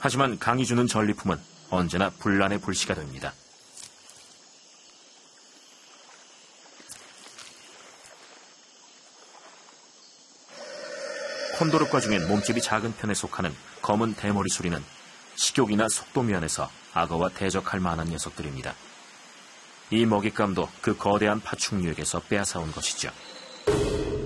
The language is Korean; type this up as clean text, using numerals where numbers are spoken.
하지만 강이 주는 전리품은 언제나 분란의 불씨가 됩니다. 콘도르과 중엔 몸집이 작은 편에 속하는 검은 대머리 수리는 식욕이나 속도 면에서 악어와 대적할 만한 녀석들입니다. 이 먹잇감도 그 거대한 파충류에게서 빼앗아온 것이죠.